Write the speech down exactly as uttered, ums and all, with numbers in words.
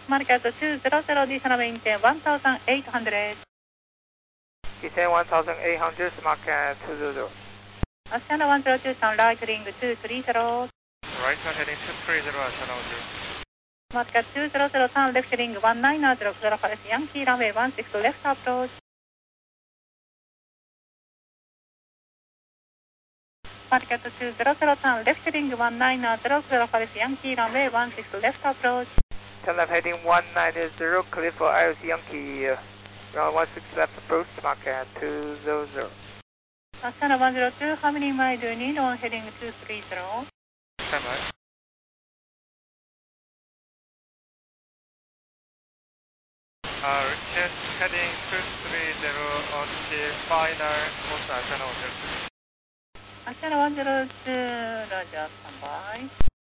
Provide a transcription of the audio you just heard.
Market two zero zero, additional maintain one thousand eight hundred. Descend one thousand eight hundred, Market two zero zero. Ascend one zero two, sound right heading two three zero. Right turn heading two three zero, Ascend one zero. Market two zero zero, turn left heading one nine zero zero five, Yankee runway one six left approach. Market two zero zero, turn left heading one nine zero zero five, Yankee runway one six left approach. Turn left heading one nine zero, clear for I O C Yankee, uh, round one six left approach, Market two zero zero. Ascend one zero two, how many miles do you need on heading two three zero? ten miles. Uh, request heading two three zero until final course, Ascend one zero two. Ascend one zero two, Roger, standby.